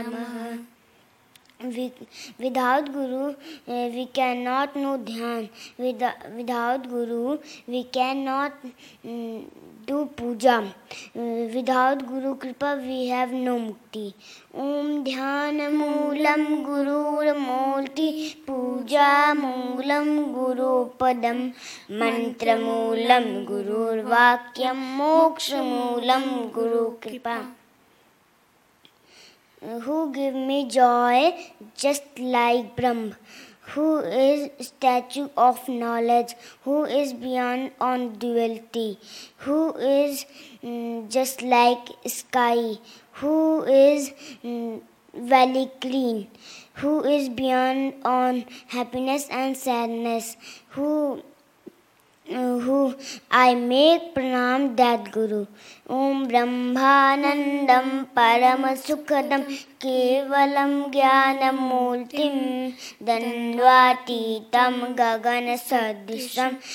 Without Guru, we cannot know Dhyan. Without Guru, we cannot do puja. Without Guru Kripa, we have no mukti. Om Dhyan Moolam Gurur Multi Puja Moolam Guru Padam Mantra Moolam Gurur Vakyam Moksha Moolam Guru Kripa. Who give me joy just like Brahm, who is statue of knowledge, who is beyond on duality, who is just like sky, who is very clean, who is beyond on happiness and sadness, who I make pranam that Guru. Om Brahmanandam Paramasukadam Kevalam Jnanam Multim Dandvatitam Gagana Sadisham